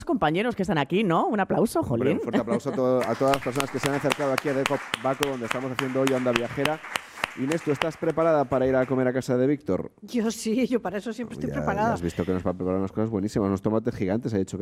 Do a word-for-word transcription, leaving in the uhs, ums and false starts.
compañeros que están aquí, ¿no? Un aplauso, Hombre, jolín. un fuerte aplauso a, todo, a todas las personas que se han acercado aquí a Deco Baco, donde estamos haciendo hoy Onda Viajera. Inés, ¿tú estás preparada para ir a comer a casa de Víctor? Yo sí, yo para eso siempre estoy Ya, preparada. ya has visto que nos va a preparar unas cosas buenísimas, unos tomates gigantes, ha dicho que